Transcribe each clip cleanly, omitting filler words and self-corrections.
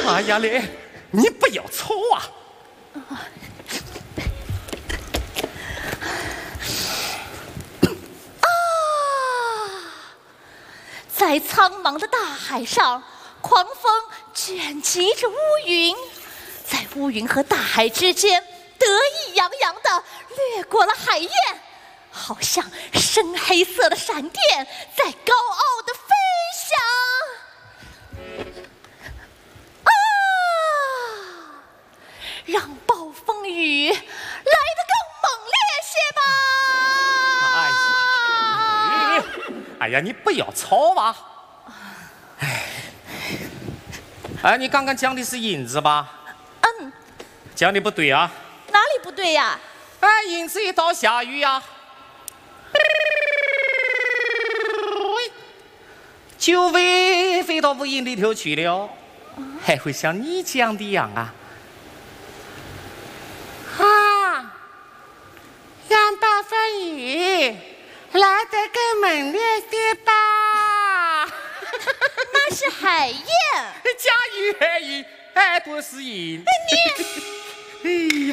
哎呀嘞，你不要吵啊！ 在苍茫的大海上，狂风卷集着乌云，在乌云和大海之间，得意洋洋地掠过了海燕，好像深黑色的闪电在高傲地飞翔。让暴风雨来得更猛烈些吧！ 哎呀，你不要吵吧！哎，你刚刚讲的是银子吧？ 嗯， 讲的不对啊！ 哪里不对呀？ 哎，银子一到下雨呀，就飞到乌云里头去了，还会像你讲的一样啊！啊，让暴风雨来得更猛烈些吧！ 那是海燕。 假雨海雨，哎，不是银。哎呀，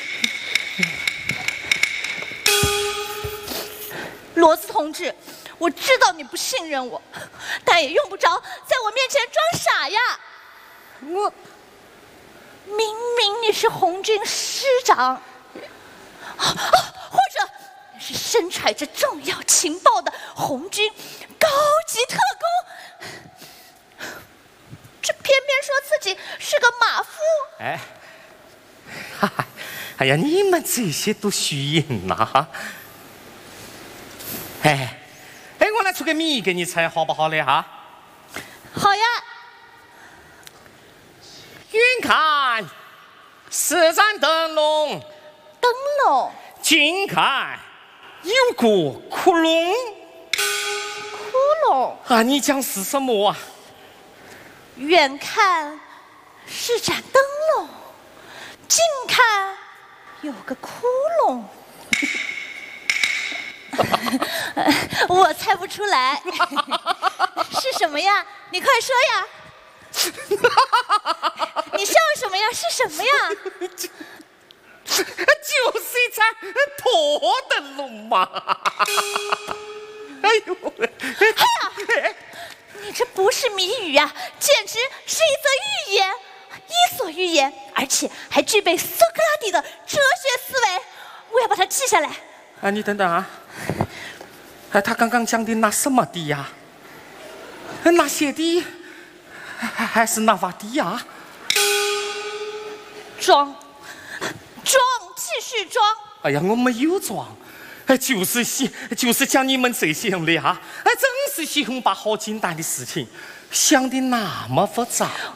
罗斯同志，我知道你不信任我，但也用不着在我面前装傻呀。 我明明你是红军师长，或者你是身揣着重要情报的红军高级特工，这偏偏说自己是个马夫。 哎，哈哈，哎呀，你们这些都虚应呐！哎，我来出个谜给你猜，好不好嘞？哈， 好呀。 远看是盏灯笼， 灯笼。 近看有个窟窿。 窟窿。 啊，你讲是什么啊？ 远看是盏灯笼，近看有个窟窿。我猜不出来，是什么呀？你快说呀！你笑什么呀？是什么呀？ 就是一盏破灯笼嘛！哎呦喂！ 哎呀，你这不是谜语呀，简直是一则寓言，伊索寓言，而且还具备苏格拉底的哲学思维。我要把它记下来。 啊，你等等啊！哎，他刚刚讲的那什么的呀？那些的还是那瓦的呀？ 装，继续装。 哎呀，我没有装，哎，就是讲你们这些人的哈，哎，真是喜欢把好简单的事情想的那么复杂。